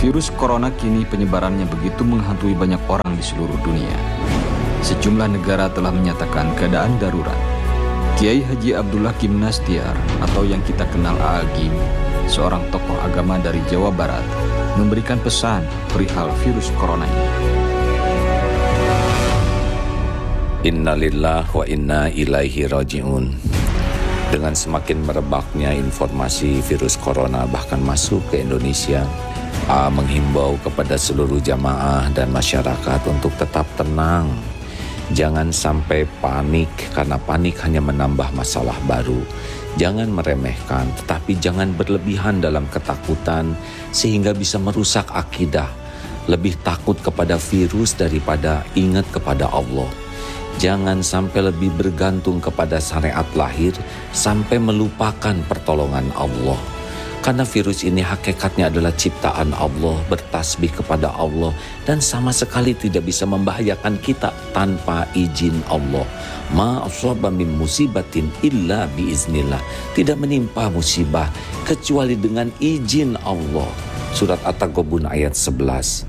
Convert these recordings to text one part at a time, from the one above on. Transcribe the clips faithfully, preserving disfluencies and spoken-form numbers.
Virus corona kini penyebarannya begitu menghantui banyak orang di seluruh dunia. Sejumlah negara telah menyatakan keadaan darurat. Kiai Haji Abdul Hakim Nastiar atau yang kita kenal Agim, seorang tokoh agama dari Jawa Barat, memberikan pesan perihal virus corona ini. Innalillah wa inna ilaihi raji'un. Dengan semakin merebaknya informasi virus corona bahkan masuk ke Indonesia, A menghimbau kepada seluruh jamaah dan masyarakat untuk tetap tenang. Jangan sampai panik, karena panik hanya menambah masalah baru. Jangan meremehkan, tetapi jangan berlebihan dalam ketakutan sehingga bisa merusak akidah. Lebih takut kepada virus daripada ingat kepada Allah. Jangan sampai lebih bergantung kepada syariat lahir sampai melupakan pertolongan Allah. Karena virus ini hakikatnya adalah ciptaan Allah, bertasbih kepada Allah, dan sama sekali tidak bisa membahayakan kita tanpa izin Allah. Ma asaba min musibatin illa biiznillah. Tidak menimpa musibah kecuali dengan izin Allah. Surat At-Taghabun ayat sebelas.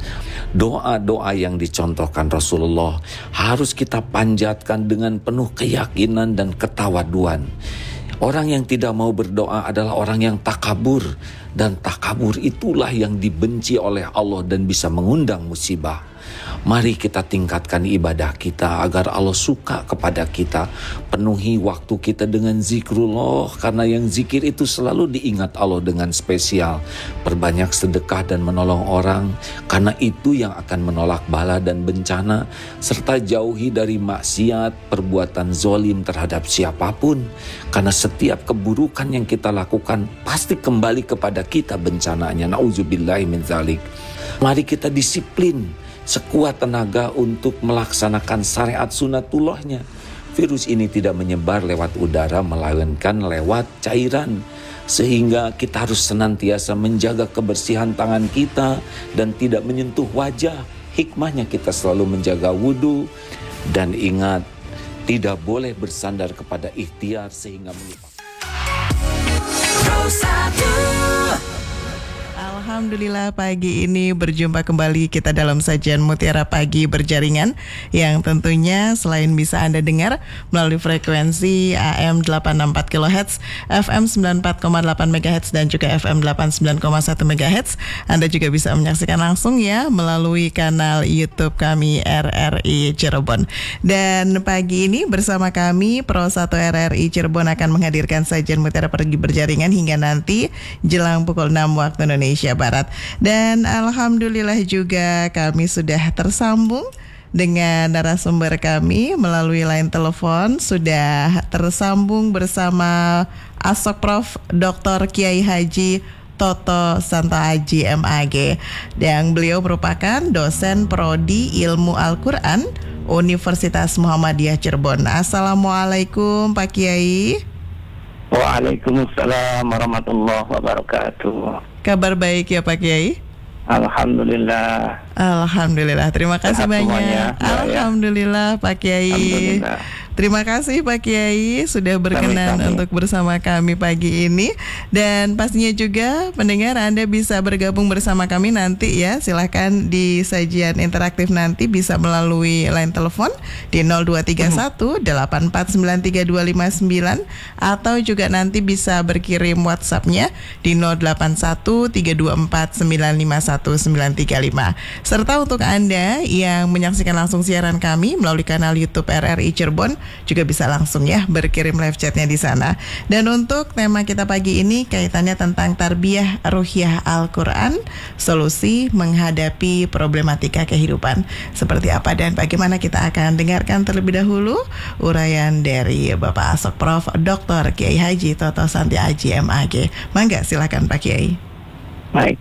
Doa-doa yang dicontohkan Rasulullah harus kita panjatkan dengan penuh keyakinan dan ketawaduan. Orang yang tidak mau berdoa adalah orang yang takabur, dan takabur itulah yang dibenci oleh Allah dan bisa mengundang musibah. Mari kita tingkatkan ibadah kita agar Allah suka kepada kita. Penuhi waktu kita dengan zikrullah, karena yang zikir itu selalu diingat Allah dengan spesial. Perbanyak sedekah dan menolong orang, karena itu yang akan menolak bala dan bencana. Serta jauhi dari maksiat, perbuatan zolim terhadap siapapun, karena setiap keburukan yang kita lakukan pasti kembali kepada kita bencananya. Nauzubillahi min dzalik. Mari kita disiplin sekuat tenaga untuk melaksanakan syariat sunatullahnya. Virus ini tidak menyebar lewat udara, melainkan lewat cairan. Sehingga kita harus senantiasa menjaga kebersihan tangan kita dan tidak menyentuh wajah. Hikmahnya kita selalu menjaga wudhu. Dan ingat, tidak boleh bersandar kepada ikhtiar sehingga melupakan. Alhamdulillah, pagi ini berjumpa kembali kita dalam sajian Mutiara Pagi Berjaringan, yang tentunya selain bisa Anda dengar melalui frekuensi A M delapan enam empat kilohertz, F M sembilan puluh empat koma delapan megahertz, dan juga F M delapan puluh sembilan koma satu megahertz. Anda juga bisa menyaksikan langsung ya melalui kanal YouTube kami R R I Cirebon. Dan pagi ini bersama kami Pro satu R R I Cirebon akan menghadirkan sajian Mutiara Pagi Berjaringan hingga nanti jelang pukul enam waktu Indonesia Barat. Dan alhamdulillah juga kami sudah tersambung dengan narasumber kami melalui line telepon. Sudah tersambung bersama Asok Prof Doktor Kiai Haji Toto Santo Aji M A G, yang beliau merupakan dosen Prodi Ilmu Al-Quran Universitas Muhammadiyah Cirebon. Assalamualaikum Pak Kiai. Waalaikumsalam warahmatullahi wabarakatuh. Kabar baik ya Pak Kiai? Alhamdulillah. Alhamdulillah. Terima kasih Sehat banyak. semuanya, ya, Alhamdulillah Pak Kiai. Alhamdulillah. Terima kasih Pak Kiai sudah berkenan Kami-kami. untuk bersama kami pagi ini. Dan pastinya juga pendengar Anda bisa bergabung bersama kami nanti ya. Silahkan di sajian interaktif nanti bisa melalui line telepon di nol dua tiga satu delapan empat sembilan tiga dua lima sembilan, atau juga nanti bisa berkirim WhatsApp-nya di nol delapan satu tiga dua empat sembilan lima satu sembilan tiga lima. Serta untuk Anda yang menyaksikan langsung siaran kami melalui kanal YouTube R R I Cirebon, juga bisa langsung ya berkirim live chatnya di sana. Dan untuk tema kita pagi ini kaitannya tentang tarbiyah ruhiyah Al-Quran, solusi menghadapi problematika kehidupan. Seperti apa dan bagaimana, kita akan dengarkan terlebih dahulu uraian dari Bapak Asok Prof Doktor Kiai Haji Toto Santo Aji M A G. Mangga silakan Pak Kiai. Baik.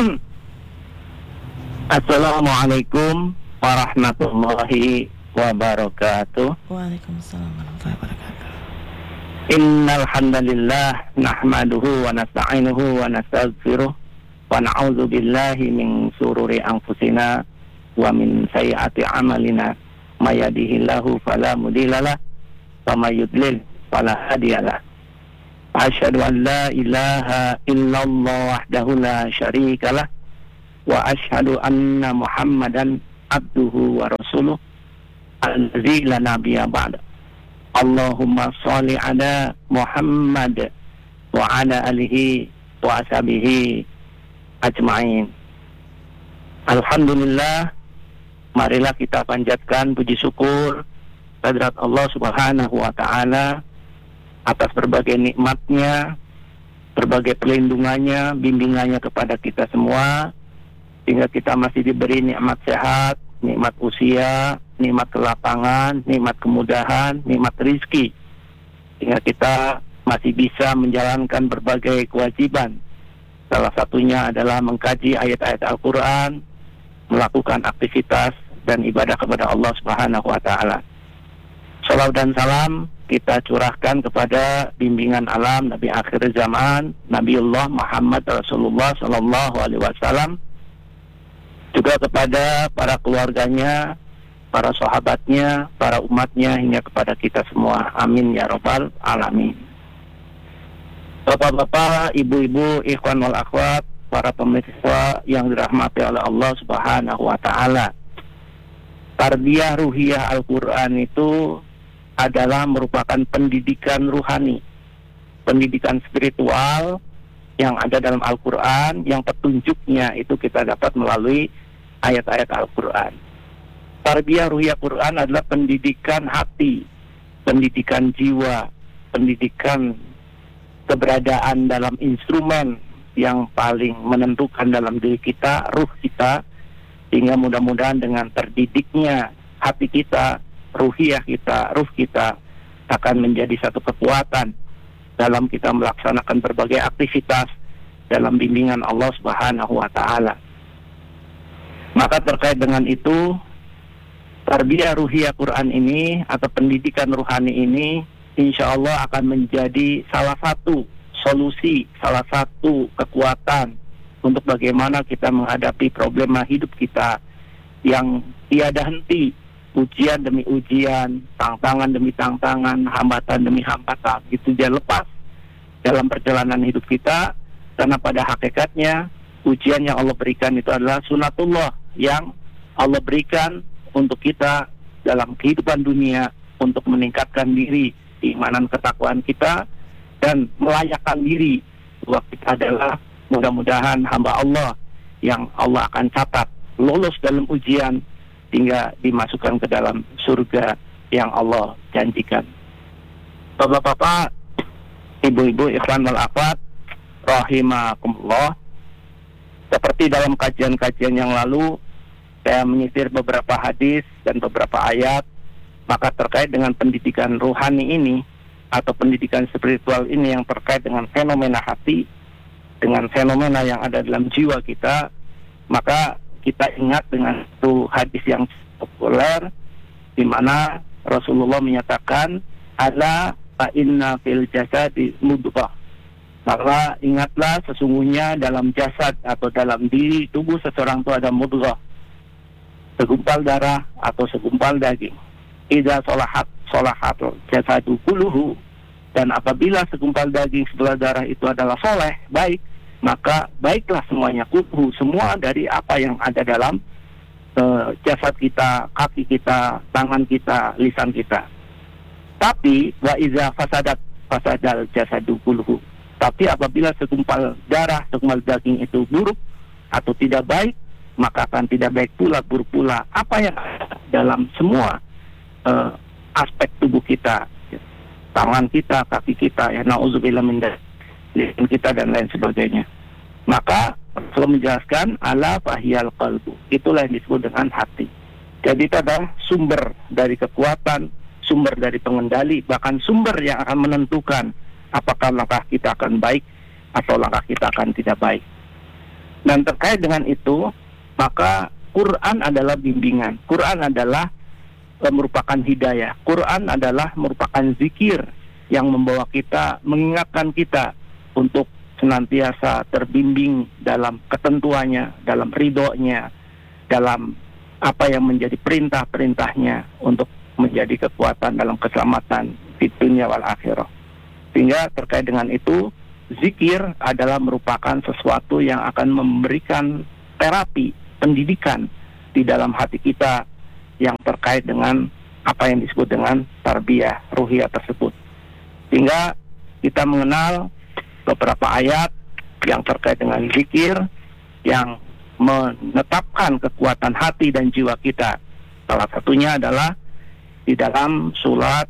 Assalamualaikum warahmatullahi wabarakatuh. Waalaikumsalam warahmatullahi wabarakatuh. Innal hamdalillah nahmaduhu wa nasta'inuhu wa nastaghfiruh wa na'udzu billahi min shururi anfusina wa min sayyiati a'malina. May yahdihillahu fala mudhillalah wa may yudlil fala hadiyalah. Asyhadu an la ilaha illallah wahdahu la syarikalah wa asyhadu anna Muhammadan abduhu wa rasuluh allazi la nabiyya ba'da. Allahumma sholli ala Muhammad wa ala alihi wa ashabihi ajma'in. Alhamdulillah, marilah kita panjatkan puji syukur kehadirat Allah Subhanahu wa taala atas berbagai nikmatnya, berbagai perlindungannya, bimbingannya kepada kita semua, sehingga kita masih diberi nikmat sehat, nikmat usia, nikmat kelapangan, nikmat kemudahan, nikmat rizki, sehingga kita masih bisa menjalankan berbagai kewajiban. Salah satunya adalah mengkaji ayat-ayat Al-Quran, melakukan aktivitas dan ibadah kepada Allah Subhanahu wa taala. Salawat dan salam kita curahkan kepada bimbingan alam Nabi akhir zaman, Nabiullah Muhammad Rasulullah sallallahu alaihi wasallam, juga kepada para keluarganya, para sahabatnya, para umatnya, hingga kepada kita semua. Amin ya rabbal alamin. Bapak-bapak, ibu-ibu, ikhwan wal akhwat, para pemirsa yang dirahmati oleh Allah Subhanahu wa taala. Tarbiyah ruhiyah Al-Qur'an itu adalah merupakan pendidikan ruhani, pendidikan spiritual yang ada dalam Al-Quran, yang petunjuknya itu kita dapat melalui ayat-ayat Al-Quran. Tarbiyah ruhiyah Quran adalah pendidikan hati, pendidikan jiwa, pendidikan keberadaan dalam instrumen yang paling menentukan dalam diri kita, ruh kita, sehingga mudah-mudahan dengan terdidiknya hati kita, ruhiyah kita, ruh kita akan menjadi satu kekuatan dalam kita melaksanakan berbagai aktivitas dalam bimbingan Allah Subhanahu wa taala. Maka terkait dengan itu, tarbiyah ruhiyah Quran ini atau pendidikan ruhani ini insya Allah akan menjadi salah satu solusi, salah satu kekuatan untuk bagaimana kita menghadapi problema hidup kita yang tiada henti, ujian demi ujian, tantangan demi tantangan, hambatan demi hambatan, itu dia lepas dalam perjalanan hidup kita. Karena pada hakikatnya ujian yang Allah berikan itu adalah sunatullah yang Allah berikan untuk kita dalam kehidupan dunia, untuk meningkatkan diri, keimanan ketakwaan kita, dan melayakkan diri bahwa kita adalah mudah-mudahan hamba Allah yang Allah akan catat lolos dalam ujian hingga dimasukkan ke dalam surga yang Allah janjikan. Bapak-bapak, ibu-ibu, ikhwan wal akhwat, rahimakumullah. Seperti dalam kajian-kajian yang lalu, saya menyitir beberapa hadis dan beberapa ayat, maka terkait dengan pendidikan ruhani ini atau pendidikan spiritual ini yang terkait dengan fenomena hati, dengan fenomena yang ada dalam jiwa kita, maka kita ingat dengan satu hadis yang populer di mana Rasulullah menyatakan, ala fa inna fil jasadi mudghah. Maka ingatlah sesungguhnya dalam jasad atau dalam diri tubuh seseorang itu ada mudghah, segumpal darah atau segumpal daging. Idza sholahat sholahat jasadu kulluhu, dan apabila segumpal daging sebelah darah itu adalah soleh, baik, maka baiklah semuanya, kulluhu, semua dari apa yang ada dalam uh, jasad kita, kaki kita, tangan kita, lisan kita. Tapi wa idza fasadat fasadal jasadu kulluhu. Tapi apabila segumpal darah, segumpal daging itu buruk atau tidak baik, maka akan tidak baik pula, buruk pula apa yang ada dalam semua uh, aspek tubuh kita, tangan kita, kaki kita, ya nauzubillah min dzalik, lisan kita dan lain sebagainya. Maka Rasulullah menjelaskan ala fahiyal qalbu, itulah yang disebut dengan hati. Jadi itu adalah sumber dari kekuatan, sumber dari pengendali, bahkan sumber yang akan menentukan apakah langkah kita akan baik atau langkah kita akan tidak baik. Dan terkait dengan itu, maka Quran adalah bimbingan, Quran adalah e, merupakan hidayah, Quran adalah merupakan zikir yang membawa kita, mengingatkan kita untuk senantiasa terbimbing dalam ketentuannya, dalam ridhonya, dalam apa yang menjadi perintah-perintahnya untuk menjadi kekuatan dalam keselamatan di dunia wal akhirah. Sehingga terkait dengan itu, zikir adalah merupakan sesuatu yang akan memberikan terapi, pendidikan di dalam hati kita yang terkait dengan apa yang disebut dengan tarbiyah ruhiyah tersebut. Sehingga kita mengenal beberapa ayat yang terkait dengan zikir yang menetapkan kekuatan hati dan jiwa kita. Salah satunya adalah di dalam surat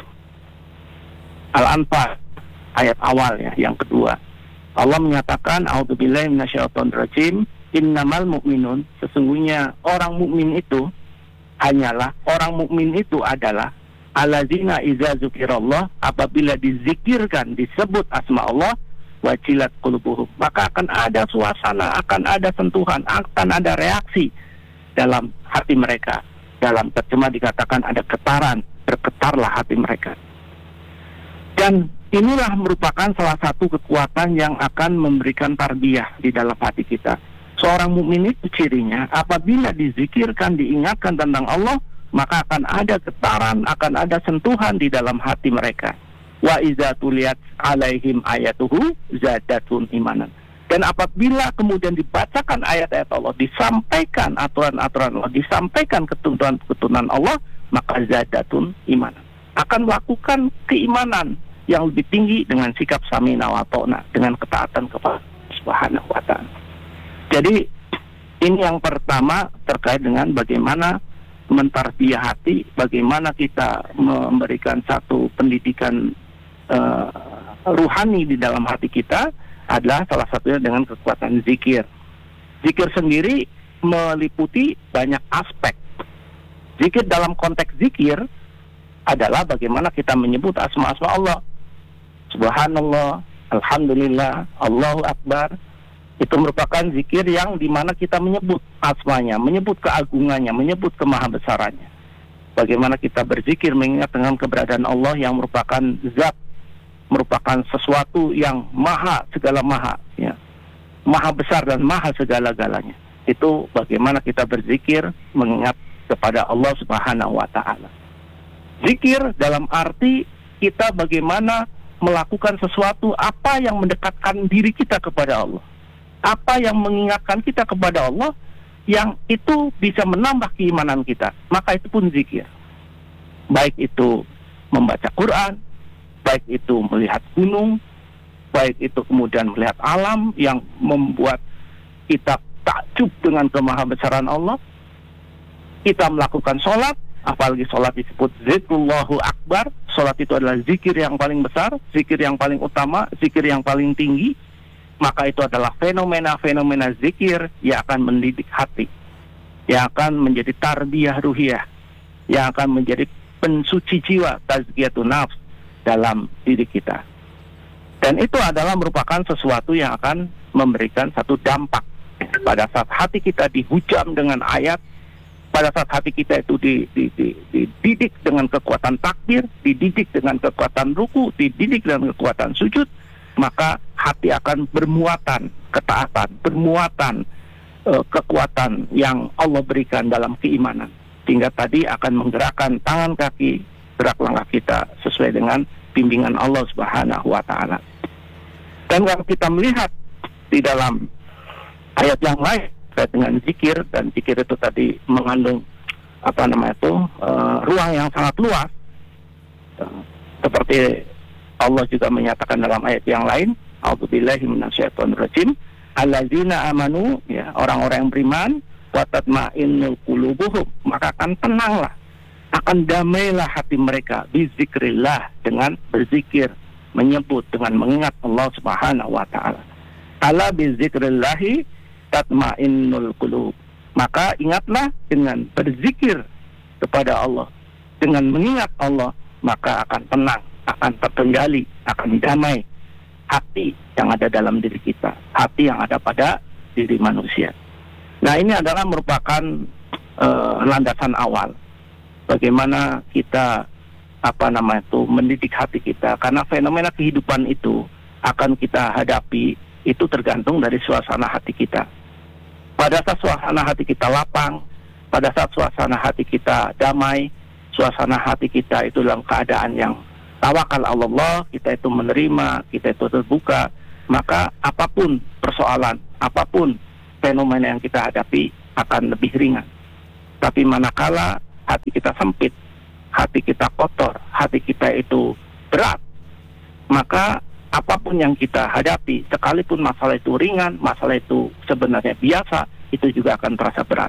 Al-Anfal ayat awal ya, yang kedua. Allah menyatakan, a'udzubillahi minasyaitonirrajim, innamal mu'minun, sesungguhnya orang mukmin itu hanyalah, orang mukmin itu adalah alladzina idza dzukirallah, apabila dizikirkan, disebut asma Allah, wajilat qulubuhum, maka akan ada suasana, akan ada sentuhan, akan ada reaksi dalam hati mereka. Dalam terjemah dikatakan ada getaran, bergetarlah hati mereka. Dan inilah merupakan salah satu kekuatan yang akan memberikan tarbiyah di dalam hati kita. Seorang mukmin itu cirinya apabila dizikirkan, diingatkan tentang Allah, maka akan ada getaran, akan ada sentuhan di dalam hati mereka. Wa iza tuliyat alaihim ayatuhu zadatun imanan. Dan apabila kemudian dibacakan ayat-ayat Allah, disampaikan aturan-aturan Allah, disampaikan ketentuan-ketentuan Allah, maka zadatun imanan. Akan melakukan keimanan yang lebih tinggi dengan sikap samina wa ta'na, dengan ketaatan kepada Subhanahu wa ta'ala. Jadi ini yang pertama terkait dengan bagaimana mentarbiyah hati, bagaimana kita memberikan satu pendidikan uh, ruhani di dalam hati kita, adalah salah satunya dengan kekuatan zikir. Zikir sendiri meliputi banyak aspek. Zikir dalam konteks zikir adalah bagaimana kita menyebut asma-asma Allah. Subhanallah, Alhamdulillah, Allahu Akbar. Itu merupakan zikir yang dimana kita menyebut asmanya, menyebut keagungannya, menyebut kemahabesarannya. Bagaimana kita berzikir mengingat dengan keberadaan Allah yang merupakan zat, merupakan sesuatu yang maha segala maha, ya, maha besar dan maha segala-galanya. Itu bagaimana kita berzikir mengingat kepada Allah Subhanahu wa ta'ala. Zikir dalam arti kita bagaimana melakukan sesuatu apa yang mendekatkan diri kita kepada Allah, apa yang mengingatkan kita kepada Allah, yang itu bisa menambah keimanan kita, maka itu pun zikir. Baik itu membaca Quran, baik itu melihat gunung, baik itu kemudian melihat alam yang membuat kita takjub dengan kemahabesaran Allah. Kita melakukan sholat, apalagi sholat disebut zikrullahu akbar. Sholat itu adalah zikir yang paling besar, zikir yang paling utama, zikir yang paling tinggi. Maka itu adalah fenomena-fenomena zikir yang akan mendidik hati, yang akan menjadi tarbiyah ruhiyah, yang akan menjadi pensuci jiwa, tazkiyatun nafs dalam diri kita. Dan itu adalah merupakan sesuatu yang akan memberikan satu dampak. Pada saat hati kita dihujam dengan ayat, pada saat hati kita itu dididik dengan kekuatan takbir, dididik dengan kekuatan ruku, dididik dengan kekuatan sujud, maka hati akan bermuatan ketaatan, bermuatan uh, kekuatan yang Allah berikan dalam keimanan. Sehingga tadi akan menggerakkan tangan kaki, gerak langkah kita sesuai dengan bimbingan Allah Subhanahu wa ta'ala. Dan kalau kita melihat di dalam ayat yang lain terkait dengan zikir, dan zikir itu tadi mengandung apa namanya itu uh, ruang yang sangat luas, uh, seperti Allah juga menyatakan dalam ayat yang lain, a'udzubillahi minasyaitonirrajim, alladzina amanu, ya, orang-orang yang beriman, wa tatma'innul qulubuhum, maka akan tenanglah, akan damailah hati mereka bizikrillah, dengan berzikir, menyebut, dengan mengingat Allah Subhanahu wa ta'ala. Ala bizikrillahi tatma'innul qulub, maka ingatlah dengan berzikir kepada Allah, dengan mengingat Allah, maka akan tenang, akan terkendali, akan damai hati yang ada dalam diri kita, hati yang ada pada diri manusia. Nah, ini adalah merupakan uh, landasan awal bagaimana kita apa nama itu mendidik hati kita, karena fenomena kehidupan itu akan kita hadapi itu tergantung dari suasana hati kita. Pada saat suasana hati kita lapang, pada saat suasana hati kita damai, suasana hati kita itu dalam keadaan yang tawakal Allah, kita itu menerima, kita itu terbuka, maka apapun persoalan, apapun fenomena yang kita hadapi akan lebih ringan. Tapi manakala hati kita sempit, hati kita kotor, hati kita itu berat, maka apapun yang kita hadapi, sekalipun masalah itu ringan, masalah itu sebenarnya biasa, itu juga akan terasa berat.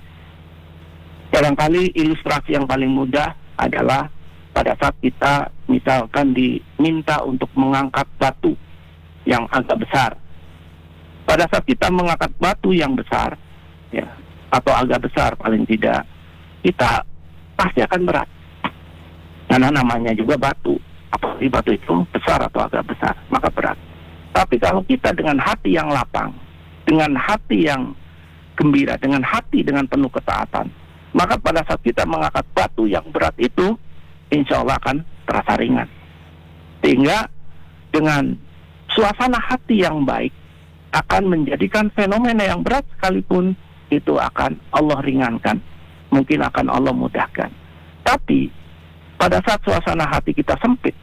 Barangkali ilustrasi yang paling mudah adalah pada saat kita misalkan diminta untuk mengangkat batu yang agak besar. Pada saat kita mengangkat batu yang besar, ya, atau agak besar paling tidak, kita pasti akan berat. Karena namanya juga batu. Apalagi batu itu besar atau agak besar, maka berat. Tapi kalau kita dengan hati yang lapang, dengan hati yang gembira, dengan hati dengan penuh ketaatan, maka pada saat kita mengangkat batu yang berat itu, insya Allah akan terasa ringan. Sehingga dengan suasana hati yang baik akan menjadikan fenomena yang berat sekalipun itu akan Allah ringankan, mungkin akan Allah mudahkan. Tapi pada saat suasana hati kita sempit,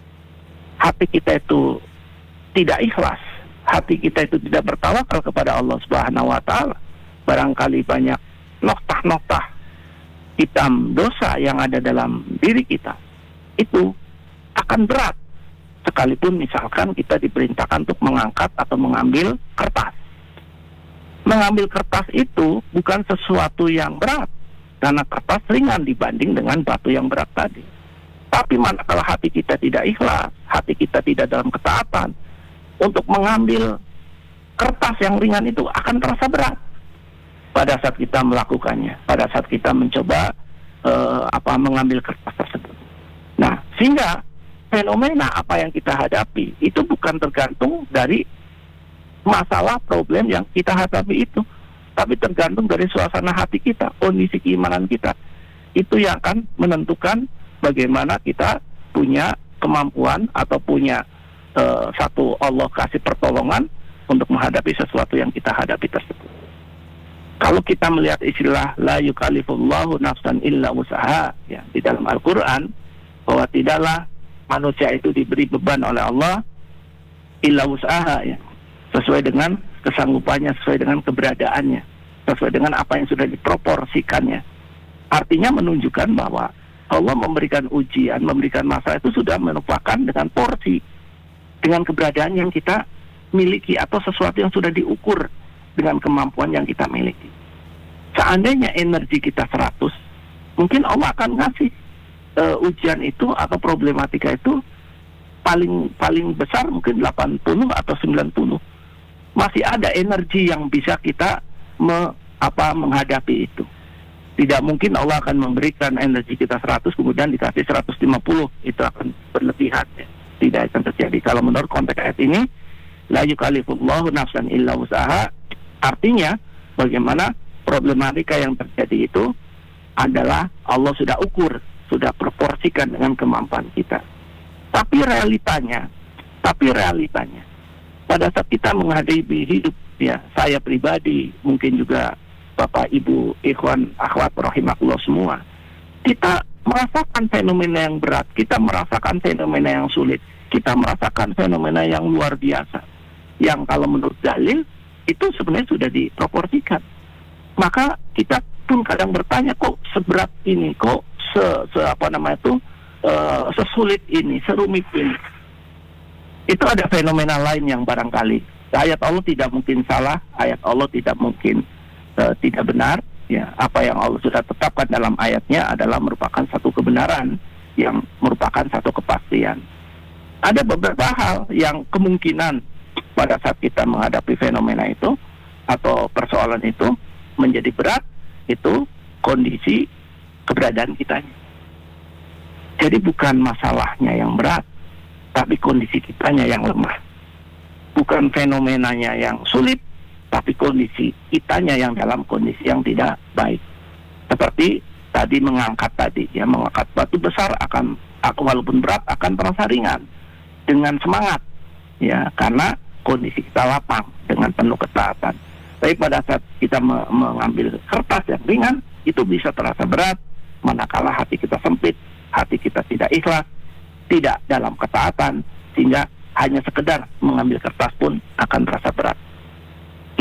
hati kita itu tidak ikhlas, hati kita itu tidak bertawakal kepada Allah Subhanahu wa Ta'ala, barangkali banyak noktah-noktah hitam dosa yang ada dalam diri kita, itu akan berat sekalipun misalkan kita diperintahkan untuk mengangkat atau mengambil kertas. Mengambil kertas itu bukan sesuatu yang berat, karena kertas ringan dibanding dengan batu yang berat tadi. Tapi manakala hati kita tidak ikhlas, hati kita tidak dalam ketaatan, untuk mengambil kertas yang ringan itu akan terasa berat pada saat kita melakukannya, pada saat kita mencoba uh, apa mengambil kertas tersebut. Nah, sehingga fenomena apa yang kita hadapi itu bukan tergantung dari masalah problem yang kita hadapi itu, tapi tergantung dari suasana hati kita, kondisi keimanan kita. Itu yang akan menentukan bagaimana kita punya kemampuan atau punya uh, satu Allah kasih pertolongan untuk menghadapi sesuatu yang kita hadapi tersebut. Kalau kita melihat istilah la yukallifullahu nafsan illa wus'aha, ya, di dalam Al-Quran, bahwa tidaklah manusia itu diberi beban oleh Allah illa wus'aha, ya, sesuai dengan kesanggupannya, sesuai dengan keberadaannya, sesuai dengan apa yang sudah diproporsikannya. Artinya menunjukkan bahwa Allah memberikan ujian, memberikan masalah itu sudah merupakan dengan porsi, dengan keberadaan yang kita miliki atau sesuatu yang sudah diukur dengan kemampuan yang kita miliki. Seandainya energi kita seratus, mungkin Allah akan ngasih uh, ujian itu atau problematika itu paling paling besar mungkin delapan puluh atau sembilan puluh. Masih ada energi yang bisa kita me, apa, menghadapi itu. Tidak mungkin Allah akan memberikan energi kita seratus kemudian dikasih seratus lima puluh, itu akan berlebihan, ya. Tidak akan terjadi. Kalau menurut konteks ayat ini, la yukallifullahu nafsan illa wus'aha, artinya bagaimana problematika yang terjadi itu adalah Allah sudah ukur, sudah proporsikan dengan kemampuan kita. Tapi realitanya, tapi realitanya, pada saat kita menghadapi hidup, ya, saya pribadi, mungkin juga Bapak, Ibu, ikhwan, akhwat, rahimakumullah semua, kita merasakan fenomena yang berat, kita merasakan fenomena yang sulit, kita merasakan fenomena yang luar biasa, yang kalau menurut dalil itu sebenarnya sudah diproporsikan. Maka kita pun kadang bertanya, kok seberat ini, kok se, se apa namanya itu uh, sesulit ini, serumit ini. Itu ada fenomena lain yang barangkali ayat Allah tidak mungkin salah, ayat Allah tidak mungkin uh, tidak benar. Ya, apa yang Allah sudah tetapkan dalam ayatnya adalah merupakan satu kebenaran yang merupakan satu kepastian. Ada beberapa hal yang kemungkinan pada saat kita menghadapi fenomena itu atau persoalan itu menjadi berat, itu kondisi keberadaan kita. Jadi bukan masalahnya yang berat, tapi kondisi kitanya yang lemah. Bukan fenomenanya yang sulit, tapi kondisi kitanya yang dalam kondisi yang tidak baik. Seperti tadi mengangkat tadi, ya, mengangkat batu besar akan, walaupun berat, akan terasa ringan dengan semangat, ya, karena kondisi kita lapang dengan penuh ketaatan. Tapi pada saat kita me- mengambil kertas yang ringan, itu bisa terasa berat, manakala hati kita sempit, hati kita tidak ikhlas, tidak dalam ketaatan, sehingga hanya sekedar mengambil kertas pun akan terasa berat. Jadi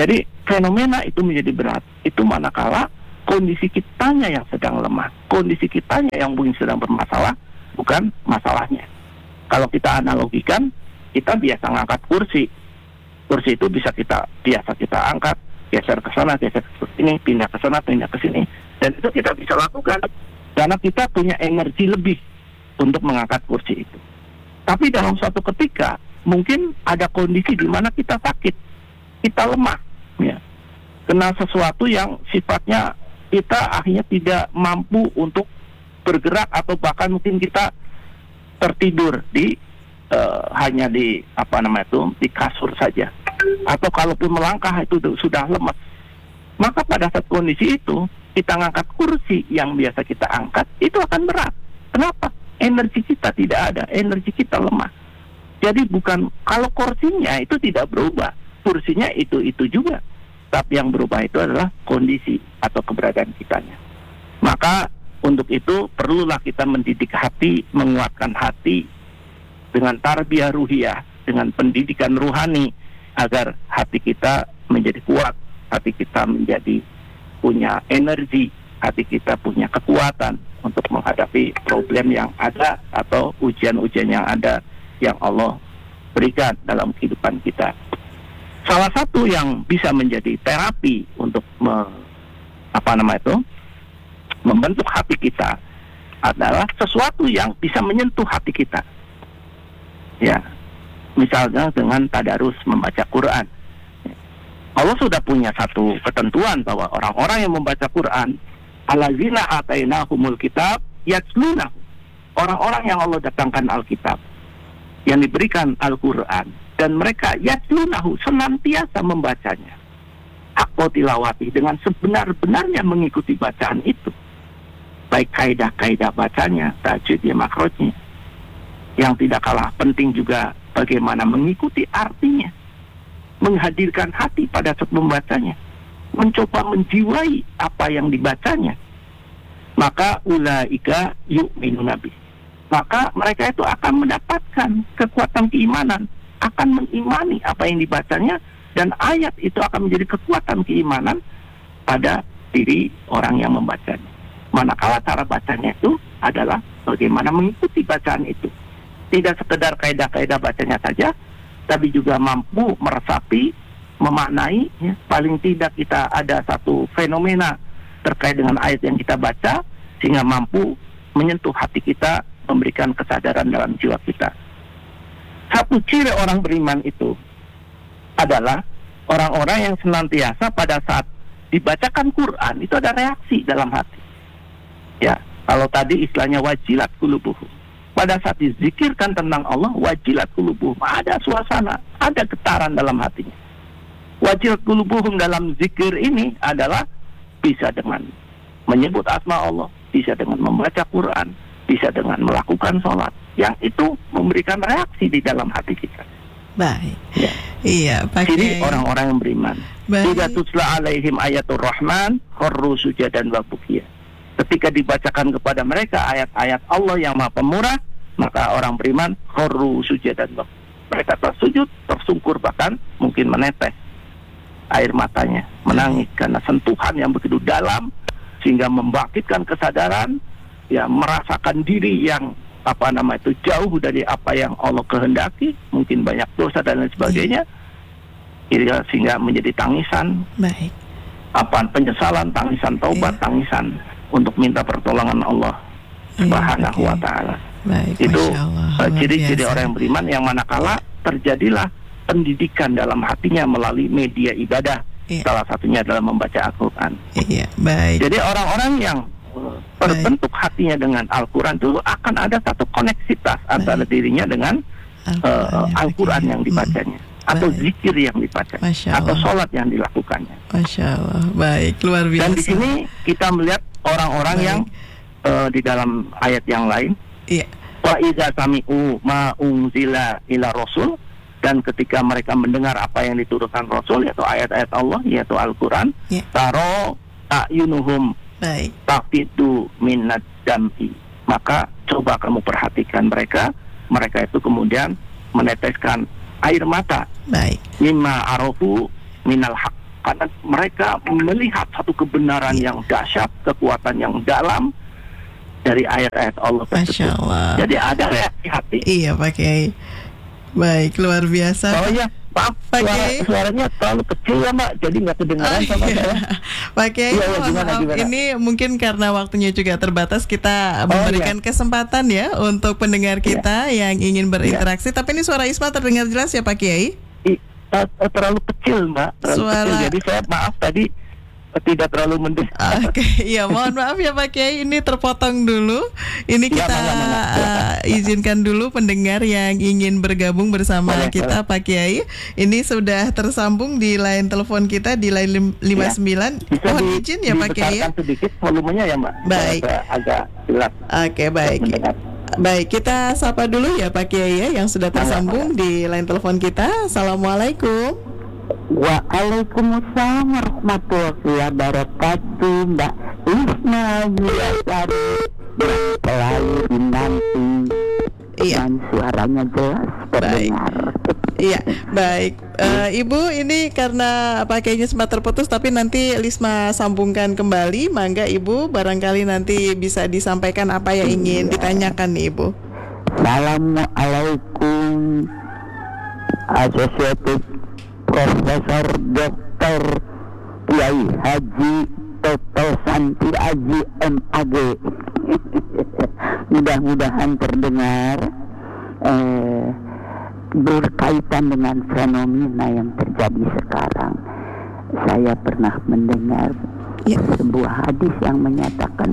fenomena itu menjadi berat itu manakala kondisi kitanya yang sedang lemah, kondisi kitanya yang mungkin sedang bermasalah, bukan masalahnya. Kalau kita analogikan, kita biasa ngangkat kursi. Kursi itu bisa kita biasa kita angkat, geser ke sana, geser ke sini, pindah ke sana, pindah ke sini. Dan itu kita bisa lakukan karena kita punya energi lebih untuk mengangkat kursi itu. Tapi dalam suatu ketika mungkin ada kondisi di mana kita sakit, kita lemah, ya, kena sesuatu yang sifatnya kita akhirnya tidak mampu untuk bergerak atau bahkan mungkin kita tertidur di uh, hanya di apa namanya itu di kasur saja, atau kalaupun melangkah itu sudah lemas. Maka pada saat kondisi itu kita ngangkat kursi yang biasa kita angkat itu akan berat. Kenapa? Energi kita tidak ada, energi kita lemah. Jadi bukan kalau kursinya itu tidak berubah, kursinya itu itu juga. Tapi yang berubah itu adalah kondisi atau keberadaan kitanya. Maka untuk itu perlulah kita mendidik hati, menguatkan hati dengan tarbiyah ruhiyah, dengan pendidikan ruhani agar hati kita menjadi kuat, hati kita menjadi punya energi, hati kita punya kekuatan untuk menghadapi problem yang ada atau ujian-ujian yang ada yang Allah berikan dalam kehidupan kita. Salah satu yang bisa menjadi terapi untuk me, apa nama itu membentuk hati kita adalah sesuatu yang bisa menyentuh hati kita. Ya, misalnya dengan tadarus membaca Quran. Allah sudah punya satu ketentuan bahwa orang-orang yang membaca Quran, allazina atainahumul kitab yatlunahu, orang-orang yang Allah datangkan Alkitab, yang diberikan Al-Quran, dan mereka yatlunahu, senantiasa membacanya, haqqa tilawati, dengan sebenar-benarnya mengikuti bacaan itu, baik kaidah-kaidah bacanya, tajwidnya, makrojnya. Yang tidak kalah penting juga bagaimana mengikuti artinya, menghadirkan hati pada saat membacanya, mencoba menjiwai apa yang dibacanya. Maka ulaika yu'minuna bih, maka mereka itu akan mendapatkan kekuatan keimanan, akan mengimani apa yang dibacanya, dan ayat itu akan menjadi kekuatan keimanan pada diri orang yang membacanya. Manakala cara bacanya itu adalah bagaimana mengikuti bacaan itu, tidak sekedar kaidah-kaidah bacanya saja, tapi juga mampu meresapi, memaknai, ya. Paling tidak kita ada satu fenomena terkait dengan ayat yang kita baca, sehingga mampu menyentuh hati kita, memberikan kesadaran dalam jiwa kita. Satu ciri orang beriman itu adalah orang-orang yang senantiasa pada saat dibacakan Quran itu ada reaksi dalam hati. Ya, kalau tadi istilahnya wajilat qulubuhum. Pada saat dizikirkan tentang Allah, wajilat qulubuhum, ada suasana, ada getaran dalam hatinya. Wajilat qulubuhum dalam zikir ini adalah bisa dengan menyebut asma Allah, bisa dengan membaca Quran, bisa dengan melakukan sholat, yang itu memberikan reaksi di dalam hati kita. Baik. Ya. Iya, pakai. Jadi orang-orang yang beriman. Baik. Tidak tutla alaihim ayatul rahman kharru sujadan wa bukiya. Ketika dibacakan kepada mereka ayat-ayat Allah yang Maha Pemurah, maka orang beriman kharru sujadan wa bukiya. Mereka tersujud, tersungkur, bahkan mungkin menetes air matanya, menangis karena sentuhan yang begitu dalam, sehingga membangkitkan kesadaran, ya, merasakan diri yang apa nama itu jauh dari apa yang Allah kehendaki, mungkin banyak dosa dan lain sebagainya, ya, sehingga menjadi tangisan, Baik. apa penyesalan, tangisan taubat, Iya. tangisan untuk minta pertolongan Allah Subhanahu wa Ta'ala. Baik, Itu Masya Allah, uh, luar ciri-ciri biasa. orang yang beriman, yang manakala terjadilah pendidikan dalam hatinya melalui media ibadah. Iya. Salah satunya adalah membaca Al-Quran. Iya, baik. Jadi orang-orang yang uh, terbentuk hatinya dengan Al-Quran itu akan ada satu koneksitas antara dirinya dengan uh, Al-Quran yang dibacanya, atau Baik. zikir yang dibaca, Masya atau Allah. sholat yang dilakukannya. Masya Allah, baik, luar biasa. Dan di sini kita melihat orang-orang Baik. yang uh, di dalam ayat yang lain, Iya. wa idza sami'u ma unzila ila rasul, dan ketika mereka mendengar apa yang diturunkan Rasul, yaitu ayat-ayat Allah, yaitu Al-Quran, Ya. taro ta'yunuhum Baik. tafidu minad dam'i, maka coba kamu perhatikan mereka, mereka itu kemudian meneteskan air mata, Baik. mimma arafu minal haq, karena mereka melihat satu kebenaran yang dahsyat, kekuatan yang dalam dari ayat-ayat Allah tersebut. Masya Allah. Jadi ada reaksi hati. Iya Pak Kiai. Baik, luar biasa. Oh iya, maaf, Pak suara, Kiai. suaranya terlalu kecil ya Mbak, jadi nggak kedengaran Oh, sama iya. saya. Pak Kiai, Iya, iya, mohon gimana, maaf, gimana? ini mungkin karena waktunya juga terbatas, kita memberikan kesempatan ya untuk pendengar kita yang ingin berinteraksi. Tapi ini suara Isma terdengar jelas ya Pak Kiai? I, uh, uh, terlalu kecil Mbak, terlalu Suara- kecil. Jadi saya maaf tadi uh, tidak terlalu mendengar. Oke, ya mohon maaf ya Pak Kiai, ini terpotong dulu. Ini Ya, kita mana, mana. uh, izinkan dulu pendengar yang ingin bergabung bersama Boleh, kita Pak Kiai. Ini sudah tersambung di line telepon kita di line lim- lima sembilan. Bisa Mohon di- izin ya Pak Kiai ya. dibesarkan sedikit volumenya ya Mbak. Baik. Supaya agak jelas Oke, baik. mendengar. Baik, kita sapa dulu ya Pak Kiai ya yang sudah tersambung di line telepon kita. Assalamualaikum. Waalaikumsalam warahmatullahi wabarakatuh, Mbak Isma Gilasari yang selalu dinanti Iya. dan suaranya jelas terdengar. Iya, baik. Eh, Ibu, ini karena Pak Kiainya sempat terputus, tapi nanti Lisma sambungkan kembali. Mangga Ibu, barangkali nanti bisa disampaikan apa yang ingin ditanyakan nih Ibu. Assalamualaikum, Associated Profesor Doktor Kiai Haji Toto Santi Aji M A G. Mudah-mudahan terdengar. eh, Berkaitan dengan fenomena yang terjadi sekarang, saya pernah mendengar Ya. sebuah hadis yang menyatakan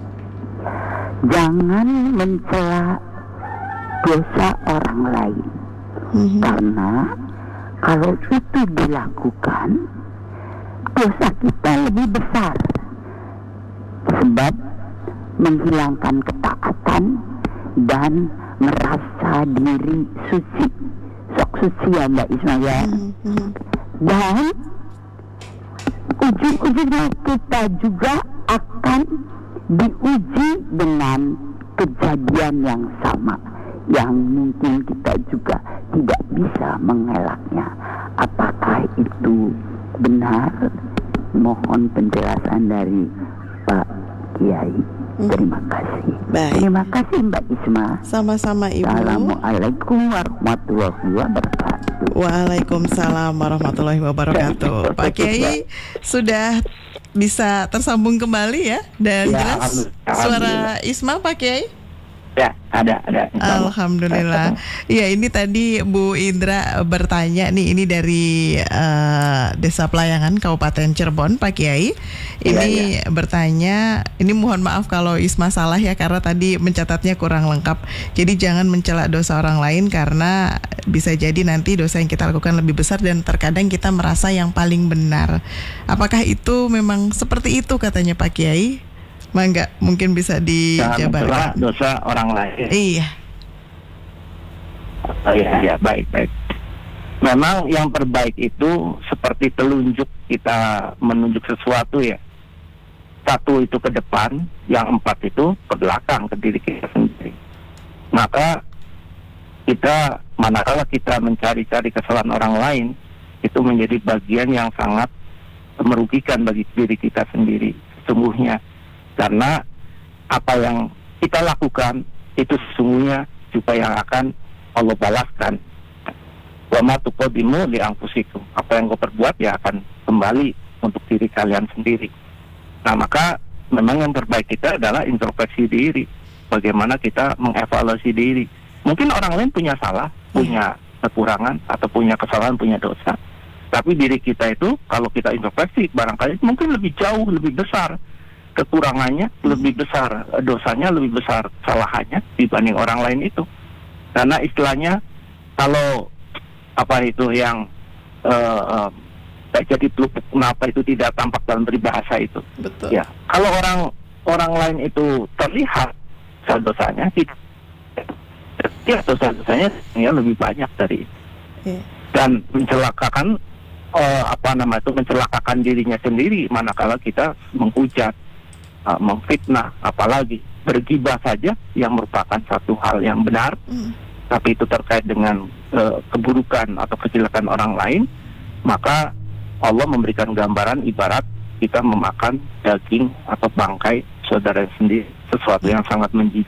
jangan mencela dosa orang lain, Mhm. karena kalau itu dilakukan dosa kita lebih besar, sebab menghilangkan ketaatan dan merasa diri suci, sok suci ya Mbak Isma ya. Mhm. Dan ujung-ujungnya kita juga akan diuji dengan kejadian yang sama, yang mungkin kita juga tidak bisa mengelaknya. Apakah itu benar? Mohon penjelasan dari Pak Kiai. Terima kasih. Baik. Terima kasih Mbak Isma. Sama-sama Ibu. Assalamualaikum warahmatullahi wabarakatuh. Waalaikumsalam warahmatullahi wabarakatuh. Pak Kiai sudah bisa tersambung kembali ya, dan Ya, jelas alhamdulillah. suara Isma Pak Kiai. Ya, ada, ada. Alhamdulillah. Iya, ini tadi Bu Indra bertanya nih, ini dari eh, Desa Pelayangan Kabupaten Cirebon, Pak Kiai. Ini bertanya, ini mohon maaf kalau Isma salah ya, karena tadi mencatatnya kurang lengkap. Jadi jangan mencela dosa orang lain, karena bisa jadi nanti dosa yang kita lakukan lebih besar dan terkadang kita merasa yang paling benar. Apakah itu memang seperti itu katanya Pak Kiai? Mangga, mungkin bisa Jangan mencela dijabarkan. dosa orang lain. Iya. Oh, iya, iya, baik, baik. Memang yang terbaik itu seperti telunjuk, kita menunjuk sesuatu ya. Satu itu ke depan, yang empat itu ke belakang, ke diri kita sendiri. Maka kita, manakala kita mencari-cari kesalahan orang lain, itu menjadi bagian yang sangat merugikan bagi diri kita sendiri sesungguhnya. Karena apa yang kita lakukan itu sesungguhnya juga yang akan Allah balaskan. Wa ma tuqaddimu li anfusikum. Apa yang kau perbuat ya akan kembali untuk diri kalian sendiri. Nah, maka memang yang terbaik kita adalah introspeksi diri. Bagaimana kita mengevaluasi diri. Mungkin orang lain punya salah, punya kekurangan atau punya kesalahan, punya dosa. Tapi diri kita itu kalau kita introspeksi barangkali mungkin lebih jauh, lebih besar kekurangannya, lebih besar dosanya, lebih besar kesalahannya dibanding orang lain itu. Karena istilahnya kalau apa itu yang uh, uh, jadi pelupuk kenapa itu tidak tampak dalam peribahasa itu. Betul. Ya, kalau orang orang lain itu terlihat dosa-dosanya, ya dosa-dosanya ya lebih banyak dari itu. Iya. Dan mencelakakan uh, apa nama itu mencelakakan dirinya sendiri manakala kita menghujat, uh, memfitnah, apalagi bergibah saja yang merupakan satu hal yang benar, Mm. tapi itu terkait dengan uh, keburukan atau kejelekan orang lain, maka Allah memberikan gambaran ibarat kita memakan daging atau bangkai saudara sendiri, sesuatu yang sangat menjijikkan.